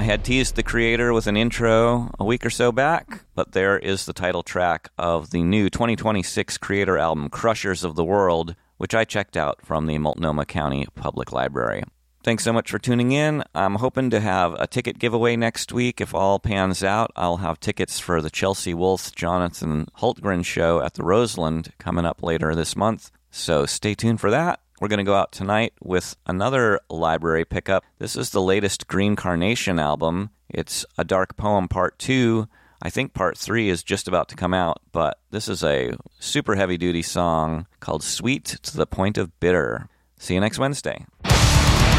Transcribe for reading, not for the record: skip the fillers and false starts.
I had teased the creator with an intro a week or so back, but there is the title track of the new 2026 creator album, Crushers of the World, which I checked out from the Multnomah County Public Library. Thanks so much for tuning in. I'm hoping to have a ticket giveaway next week. If all pans out, I'll have tickets for the Chelsea Wolfe, Jonathan Hultgren show at the Roseland coming up later this month. So stay tuned for that. We're going to go out tonight with another library pickup. This is the latest Green Carnation album. It's A Dark Poem Part 2. I think Part 3 is just about to come out, but this is a super heavy-duty song called Sweet to the Point of Bitter. See you next Wednesday.